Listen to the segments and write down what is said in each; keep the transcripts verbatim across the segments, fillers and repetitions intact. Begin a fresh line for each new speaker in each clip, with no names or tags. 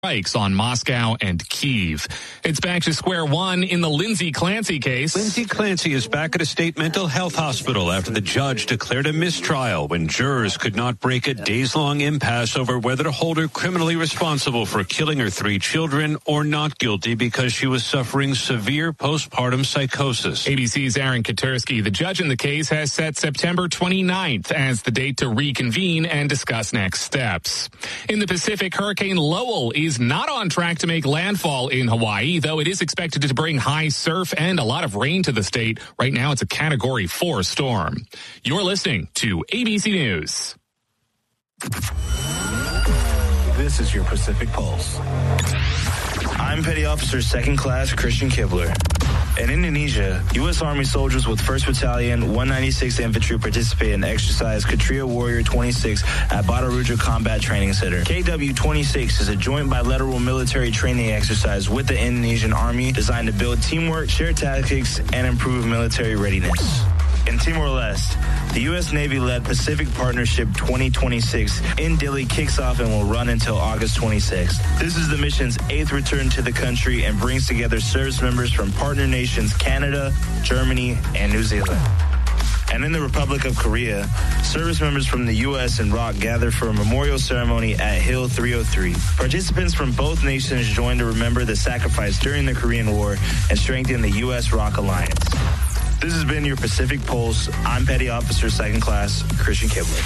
strikes on Moscow and Kyiv. It's back to square one in the Lindsay Clancy case.
Lindsay Clancy is back at a state mental health hospital after the judge declared a mistrial when jurors could not break a days-long impasse over whether to hold her criminally responsible for killing her three children or not guilty because she was suffering severe postpartum psychosis.
A B C's Aaron Katersky, the judge in the case, has set September twenty-ninth as the date to reconvene and discuss next steps. In the Pacific, Hurricane Lowell is not on track to make landfall in Hawaii, though it is expected to bring high surf and a lot of rain to the state. Right now, it's a Category four storm. You're listening to A B C News.
This is your Pacific Pulse.
I'm Petty Officer Second Class Christian Kibler. In Indonesia, U S Army soldiers with first Battalion, one ninety-sixth Infantry participated in exercise Katria Warrior twenty-six at Bataruja Combat Training Center. K W twenty-six is a joint bilateral military training exercise with the Indonesian Army designed to build teamwork, share tactics, and improve military readiness. In Timor-Leste, the U S Navy-led Pacific Partnership twenty twenty-six in Dili kicks off and will run until August twenty-sixth. This is the mission's eighth return to the country and brings together service members from partner nations Canada, Germany, and New Zealand. And in the Republic of Korea, service members from the U S and R O C gather for a memorial ceremony at Hill three oh three. Participants from both nations join to remember the sacrifice during the Korean War and strengthen the U S R O C alliance. This has been your Pacific Pulse. I'm Petty Officer Second Class Christian Kibler.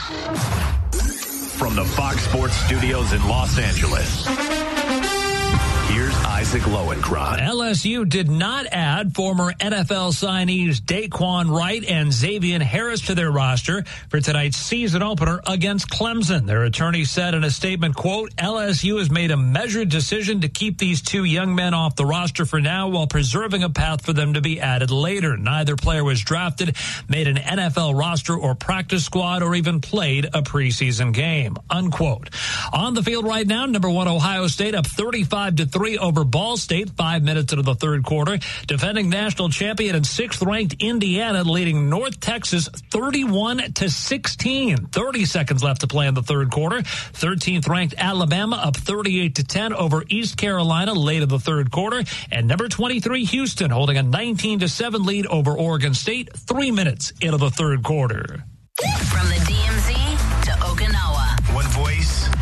From the Fox Sports Studios in Los Angeles, here's Isaac Lowenkron.
L S U did not add former N F L signees Daquan Wright and Xavier Harris to their roster for tonight's season opener against Clemson. Their attorney said in a statement, quote, L S U has made a measured decision to keep these two young men off the roster for now while preserving a path for them to be added later. Neither player was drafted, made an N F L roster or practice squad, or even played a preseason game, unquote. On the field right now, number one Ohio State up thirty-five to three over Ball State, five minutes into the third quarter. Defending national champion and sixth-ranked Indiana leading North Texas thirty-one to sixteen. thirty seconds left to play in the third quarter. thirteenth-ranked Alabama up thirty-eight to ten over East Carolina late in the third quarter. And number twenty-three Houston holding a nineteen to seven lead over Oregon State, three minutes into the third quarter.
From the D M Z to Okinawa.
One voice,